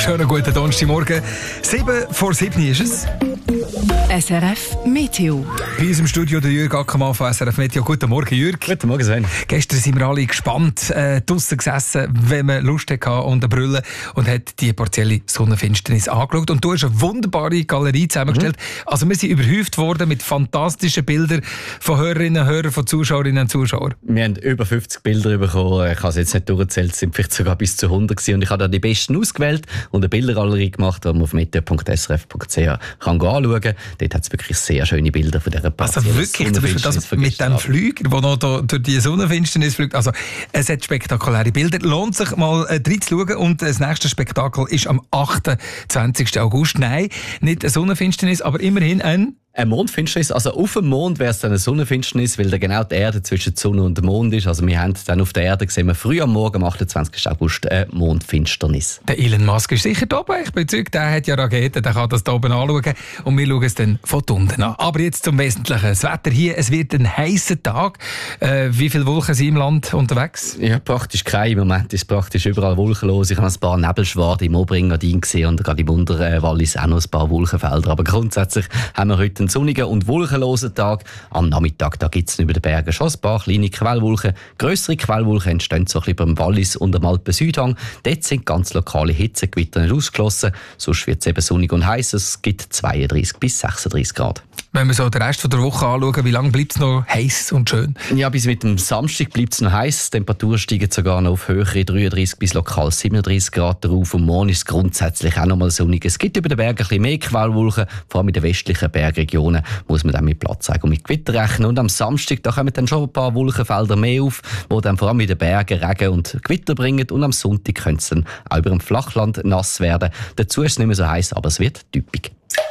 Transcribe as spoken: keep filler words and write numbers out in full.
schönen guten Donnerstagmorgen. Sieben vor sieben ist es. S R F Meteo. Bei uns im Studio der Jürg Ackermann von S R F Meteo. Guten Morgen, Jürg. Guten Morgen, Sven. Gestern sind wir alle gespannt äh, draussen gesessen, wenn man Lust hatte und eine Brille und hat die partielle Sonnenfinsternis angeschaut. Und du hast eine wunderbare Galerie zusammengestellt. Mhm. Also wir sind überhäuft worden mit fantastischen Bildern von Hörerinnen und Hörern, von Zuschauerinnen und Zuschauern. Wir haben über fünfzig Bilder bekommen. Ich habe es jetzt nicht durchgezählt, es sind vielleicht sogar bis zu hundert gewesen. Und ich habe da die besten ausgewählt und eine Bildergalerie gemacht, die man auf meteo punkt s r f punkt c h kann anschauen kann. Dort hat es wirklich sehr schöne Bilder von dieser Partie. Also wirklich, zum Beispiel das mit dem Flüger, der noch da durch die Sonnenfinsternis fliegt. Also es hat spektakuläre Bilder. Lohnt sich mal äh, reinzuschauen. Und das nächste Spektakel ist am achtundzwanzigsten August. Nein, nicht eine Sonnenfinsternis, aber immerhin ein... Eine Mondfinsternis, also auf dem Mond wäre es dann eine Sonnenfinsternis, weil da genau die Erde zwischen der Sonne und dem Mond ist. Also wir haben dann auf der Erde gesehen, wir früh am Morgen, am achtundzwanzigsten August, eine Mondfinsternis. Der Elon Musk ist sicher da oben. Ich bin überzeugt, der hat ja Raketen, der kann das da oben anschauen. Und wir schauen es dann von unten an. Aber jetzt zum Wesentlichen. Das Wetter hier, es wird ein heißer Tag. Äh, wie viele Wolken sind im Land unterwegs? Ja, praktisch kein. Im Moment ist praktisch überall wolkenlos. Ich habe ein paar Nebelschwaden im Oberengadin gesehen und gerade im Unterwallis auch noch ein paar Wolkenfelder. Aber grundsätzlich haben wir heute einen sonnigen und wolkenlosen Tag. Am Nachmittag gibt es über den Bergen schon ein paar kleine Quellwolken. Grössere Quellwolken entstehen so ein bisschen beim Wallis und am Alpen-Südhang. Dort sind ganz lokale Hitzegewitter nicht ausgeschlossen. Sonst wird es eben sonnig und heiß. Es gibt zweiunddreißig bis sechsunddreißig Grad. Wenn wir so den Rest der Woche anschauen, wie lange bleibt es noch heiß und schön? Ja, bis mit dem Samstag bleibt es noch heiß. Die Temperaturen steigen sogar noch auf höhere dreiunddreißig bis lokal siebenunddreißig Grad drauf. Und morgen ist es grundsätzlich auch noch mal sonnig. Es gibt über den Bergen ein bisschen mehr Quellwolken. Vor allem in den westlichen Bergregionen muss man dann mit Platzeigen und mit Gewitter rechnen. Und am Samstag da kommen dann schon ein paar Wolkenfelder mehr auf, die dann vor allem in den Bergen Regen und Gewitter bringen. Und am Sonntag könnte es dann auch über dem Flachland nass werden. Dazu ist es nicht mehr so heiß, aber es wird typisch.